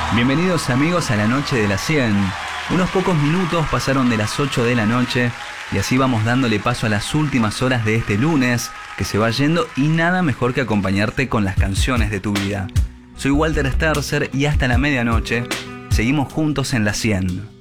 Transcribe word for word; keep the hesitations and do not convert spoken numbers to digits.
Bienvenidos amigos a la noche de las cien. Unos pocos minutos pasaron de las ocho de la noche y así vamos dándole paso a las últimas horas de este lunes que se va yendo y nada mejor que acompañarte con las canciones de tu vida. Soy Walter Sterzer y hasta la medianoche seguimos juntos en la cien.